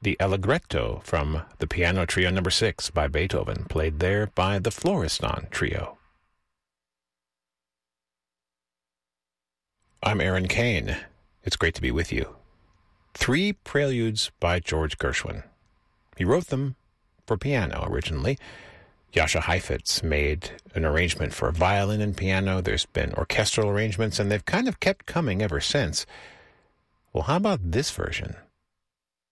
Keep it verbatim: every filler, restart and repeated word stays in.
the Allegretto from the Piano Trio number six by Beethoven, played there by the Florestan Trio. I'm Aaron Kane. It's great to be with you. Three preludes by George Gershwin. He wrote them for piano originally. Jascha Heifetz made an arrangement for violin and piano. There's been orchestral arrangements, and they've kind of kept coming ever since. Well, how about this version?